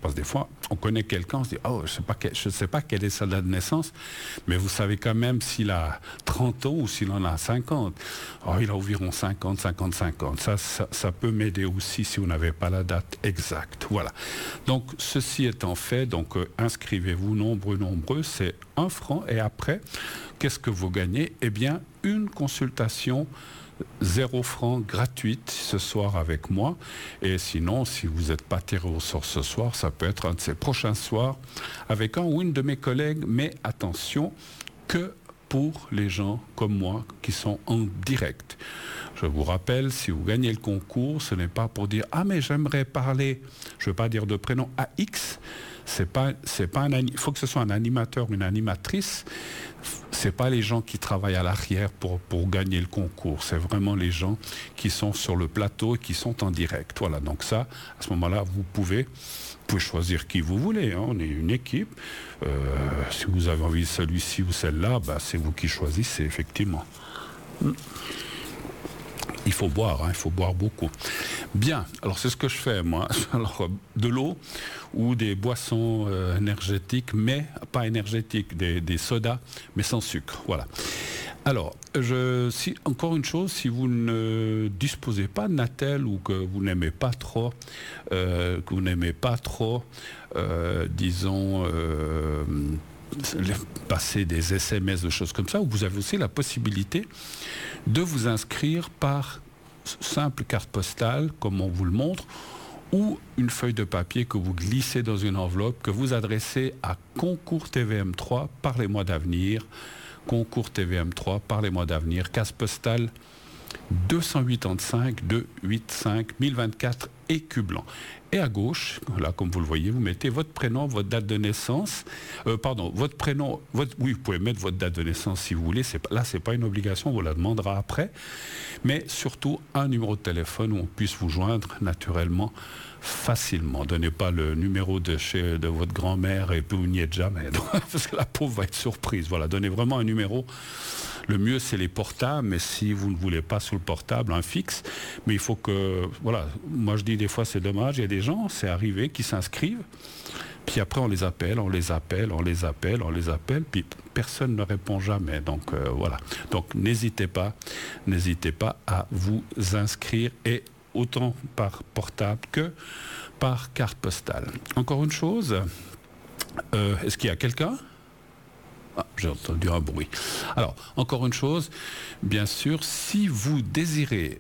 Parce que des fois, on connaît quelqu'un, on se dit, oh, je sais pas quelle est sa date de naissance, mais vous savez quand même s'il a 30 ans ou s'il en a 50. Oh, il a environ 50, 50. Ça peut m'aider aussi si vous n'avez pas la date exacte. Voilà. Donc, ceci étant fait, donc inscrivez-vous nombreux, c'est 1 franc. Et après, qu'est-ce que vous gagnez? Eh bien, une consultation 0 franc gratuite ce soir avec moi. Et sinon, si vous n'êtes pas tiré au sort ce soir, ça peut être un de ces prochains soirs avec un ou une de mes collègues. Mais attention, que pour les gens comme moi qui sont en direct. Je vous rappelle, si vous gagnez le concours, ce n'est pas pour dire « Ah, mais j'aimerais parler, je ne veux pas dire de prénom, à X ». Il faut que ce soit un animateur, une animatrice. C'est pas les gens qui travaillent à l'arrière pour gagner le concours. C'est vraiment les gens qui sont sur le plateau et qui sont en direct. Voilà. Donc ça, à ce moment-là, vous pouvez choisir qui vous voulez. Hein. On est une équipe. Si vous avez envie de celui-ci ou celle-là, c'est vous qui choisissez, effectivement. Il faut boire, il faut boire beaucoup. Bien, alors c'est ce que je fais moi. Alors, de l'eau ou des boissons énergétiques, mais pas énergétiques, des sodas, mais sans sucre. Voilà. Alors, encore une chose, si vous ne disposez pas de Natel ou que vous n'aimez pas trop, passer des SMS, de choses comme ça, vous avez aussi la possibilité de vous inscrire par simple carte postale, comme on vous le montre, ou une feuille de papier que vous glissez dans une enveloppe, que vous adressez à Concours TVM3 par les mois d'avenir. Concours TVM3 par les mois d'avenir, case postale 285 285 1024 Écu-Blanc. Et à gauche, là, comme vous le voyez, vous mettez votre prénom, votre date de naissance. Votre prénom, oui, vous pouvez mettre votre date de naissance si vous voulez. Là, c'est pas une obligation, on vous la demandera après. Mais surtout, un numéro de téléphone où on puisse vous joindre naturellement, facilement. Donnez pas le numéro de votre grand-mère et puis vous n'y êtes jamais. Parce que la pauvre va être surprise. Voilà, donnez vraiment un numéro. Le mieux, c'est les portables, mais si vous ne voulez pas sur le portable, un fixe. Mais il faut que, voilà, moi je dis des fois c'est dommage, il y a des gens, c'est arrivé, qui s'inscrivent, puis après on les appelle, puis personne ne répond jamais. Donc voilà. Donc n'hésitez pas à vous inscrire, et autant par portable que par carte postale. Encore une chose, est-ce qu'il y a quelqu'un ? Ah, j'ai entendu un bruit. Alors, encore une chose, bien sûr, si vous désirez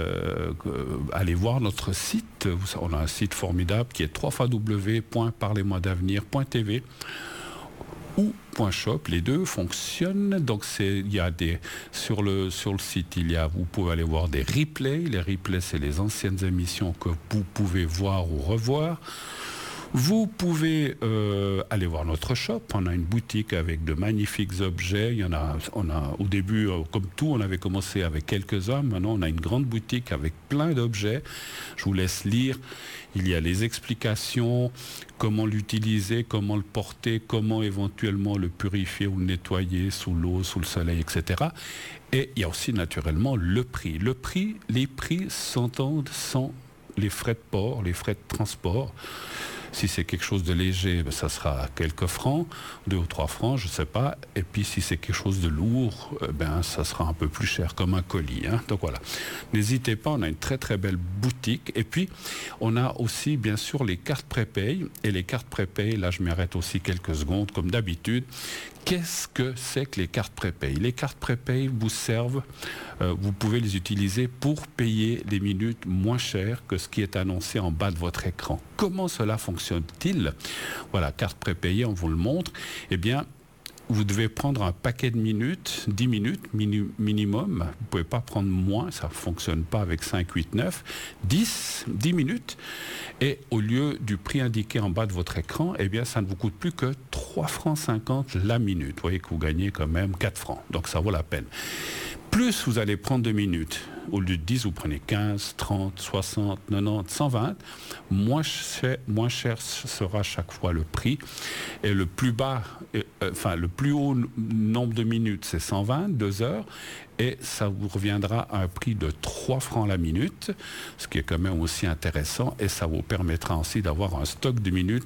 aller voir notre site, on a un site formidable qui est www.parlez-moi-d'avenir.tv ou .shop, les deux fonctionnent. Donc sur le site, vous pouvez aller voir des replays. Les replays, c'est les anciennes émissions que vous pouvez voir ou revoir. Vous pouvez aller voir notre shop. On a une boutique avec de magnifiques objets. Au début, comme tout, on avait commencé avec quelques-uns. Maintenant, on a une grande boutique avec plein d'objets. Je vous laisse lire. Il y a les explications, comment l'utiliser, comment le porter, comment éventuellement le purifier ou le nettoyer sous l'eau, sous le soleil, etc. Et il y a aussi naturellement le prix. Les prix s'entendent sans les frais de port, les frais de transport. Si c'est quelque chose de léger, ça sera quelques francs, 2 ou 3 francs, je ne sais pas. Et puis si c'est quelque chose de lourd, ça sera un peu plus cher, comme un colis. Hein. Donc voilà. N'hésitez pas, on a une très très belle boutique. Et puis, on a aussi bien sûr les cartes prépay. Et les cartes prépay, là je m'arrête aussi quelques secondes, comme d'habitude. Qu'est-ce que c'est que les cartes prépay ? Les cartes prépay vous servent, vous pouvez les utiliser pour payer les minutes moins chères que ce qui est annoncé en bas de votre écran. Comment cela fonctionne-t-il ? Voilà, carte prépayée, on vous le montre. Eh bien, vous devez prendre un paquet de minutes, 10 minutes minimum. Vous ne pouvez pas prendre moins, ça ne fonctionne pas avec 5, 8, 9. 10 minutes. Et au lieu du prix indiqué en bas de votre écran, eh bien, ça ne vous coûte plus que 3,50 francs la minute. Vous voyez que vous gagnez quand même 4 francs. Donc ça vaut la peine. Plus vous allez prendre de minutes, au lieu de 10, vous prenez 15, 30, 60, 90, 120, moins cher sera chaque fois le prix. Et le plus haut nombre de minutes, c'est 120, 2 heures. Et ça vous reviendra à un prix de 3 francs la minute, ce qui est quand même aussi intéressant. Et ça vous permettra aussi d'avoir un stock de minutes